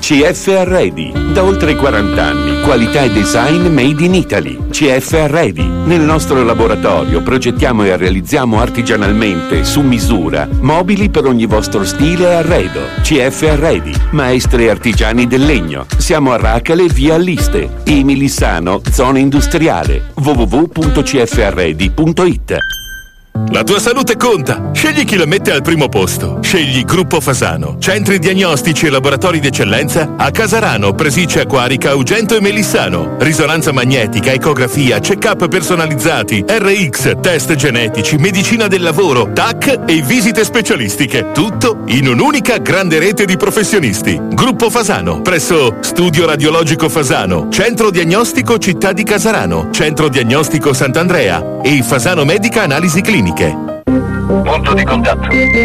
CF Arredi, da oltre 40 anni, qualità e design made in Italy. CF Arredi, nel nostro laboratorio progettiamo e realizziamo artigianalmente, su misura, mobili per ogni vostro stile e arredo. CF Arredi, maestri e artigiani del legno. Siamo a Racale, via Alliste, Emilissano, zona industriale. www.cfarredi.it. La tua salute conta. Scegli chi la mette al primo posto. Scegli Gruppo Fasano. Centri diagnostici e laboratori d'eccellenza a Casarano, Presiccia, Quarica, Ugento e Melissano. Risonanza magnetica, ecografia, check-up personalizzati, RX, test genetici, medicina del lavoro, TAC e visite specialistiche. Tutto in un'unica grande rete di professionisti. Gruppo Fasano, presso Studio Radiologico Fasano, Centro Diagnostico Città di Casarano, Centro Diagnostico Sant'Andrea e Fasano Medica Analisi Cliniche. Punto di contatto.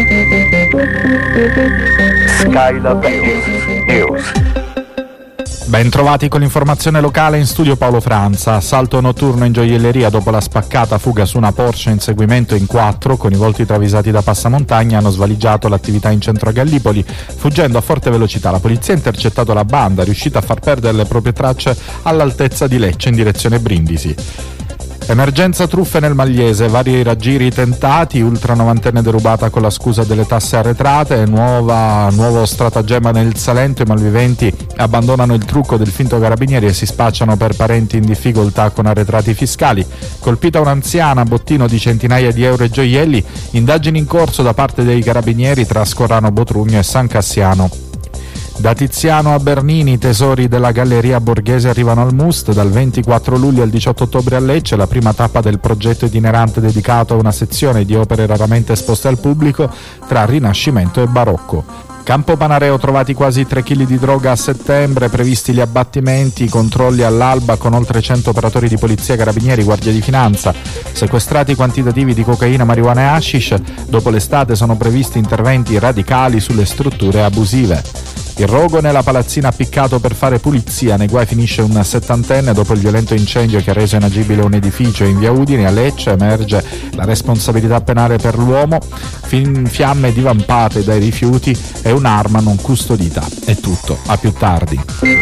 Skylab News. Ben trovati con l'informazione locale, in studio Paolo Franza. Assalto notturno in gioielleria dopo la spaccata fuga su una Porsche, inseguimento in 4 con i volti travisati da passamontagna hanno svaligiato l'attività in centro a Gallipoli. Fuggendo a forte velocità la polizia ha intercettato la banda, riuscita a far perdere le proprie tracce all'altezza di Lecce in direzione Brindisi. Emergenza truffe nel Magliese, vari raggiri tentati, ultra novantenne derubata con la scusa delle tasse arretrate, nuovo stratagemma nel Salento, i malviventi abbandonano il trucco del finto carabinieri e si spacciano per parenti in difficoltà con arretrati fiscali. Colpita un'anziana, bottino di centinaia di euro e gioielli, indagini in corso da parte dei carabinieri tra Scorrano Botrugno e San Cassiano. Da Tiziano a Bernini, i tesori della Galleria Borghese arrivano al MUST. Dal 24 luglio al 18 ottobre a Lecce, la prima tappa del progetto itinerante dedicato a una sezione di opere raramente esposte al pubblico tra Rinascimento e Barocco. Campo Panareo, trovati quasi 3 kg di droga a settembre, previsti gli abbattimenti, controlli all'alba con oltre 100 operatori di polizia, carabinieri, guardia di finanza, sequestrati quantitativi di cocaina, marijuana e hashish. Dopo l'estate sono previsti interventi radicali sulle strutture abusive. Il rogo nella palazzina appiccato per fare pulizia, nei guai finisce un 70enne dopo il violento incendio che ha reso inagibile un edificio in via Udine. A Lecce emerge la responsabilità penale per l'uomo, fiamme divampate dai rifiuti e un'arma non custodita. È tutto, a più tardi.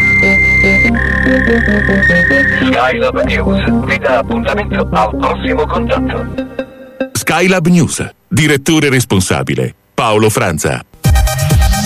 Skylab News vi dà appuntamento al prossimo contatto. Skylab News, direttore responsabile Paolo Franza.